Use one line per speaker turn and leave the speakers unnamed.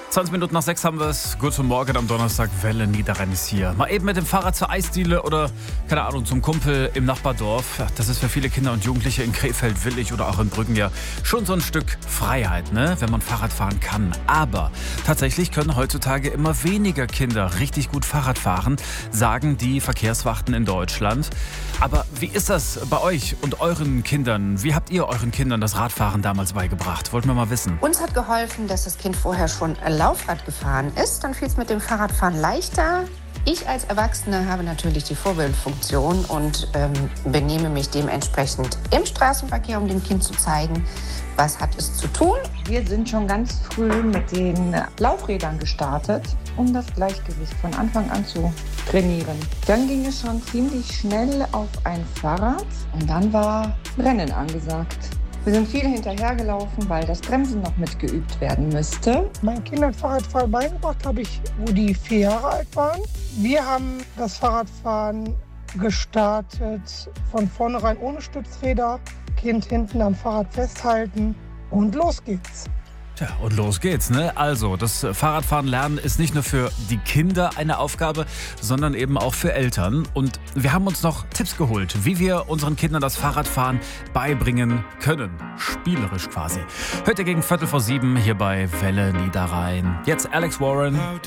20 Minuten nach 6 haben wir es. Guten Morgen am Donnerstag. Welle Niederrhein ist hier. Mal eben mit dem Fahrrad zur Eisdiele oder, keine Ahnung, zum Kumpel im Nachbardorf. Ja, das ist für viele Kinder und Jugendliche in Krefeld, Willig oder auch in Brüggen ja schon so ein Stück Freiheit, ne? Wenn man Fahrrad fahren kann. Aber tatsächlich können heutzutage immer weniger Kinder richtig gut Fahrrad fahren, sagen die Verkehrswachten in Deutschland. Aber wie ist das bei euch und euren Kindern? Wie habt ihr euren Kindern das Radfahren damals beigebracht? Wollten wir mal wissen.
Uns hat geholfen, dass das Kind vorher schon Laufrad gefahren ist. Dann fiel es mit dem Fahrradfahren leichter. Ich als Erwachsene habe natürlich die Vorbildfunktion und benehme mich dementsprechend im Straßenverkehr, um dem Kind zu zeigen, was hat es zu tun.
Wir sind schon ganz früh mit den Laufrädern gestartet, um das Gleichgewicht von Anfang an zu trainieren. Dann ging es schon ziemlich schnell auf ein Fahrrad und dann war Rennen angesagt. Wir sind viel hinterhergelaufen, weil das Bremsen noch mitgeübt werden müsste.
Meinen Kindern Fahrradfahren beigebracht habe ich, wo die 4 Jahre alt waren. Wir haben das Fahrradfahren gestartet von vornherein ohne Stützräder. Kind hinten am Fahrrad festhalten und los geht's.
Tja, und los geht's, ne? Also, das Fahrradfahren lernen ist nicht nur für die Kinder eine Aufgabe, sondern eben auch für Eltern. Und wir haben uns noch Tipps geholt, wie wir unseren Kindern das Fahrradfahren beibringen können. Spielerisch quasi. Hört ihr gegen 6:15 hier bei Welle Niederrhein. Jetzt Alex Warren.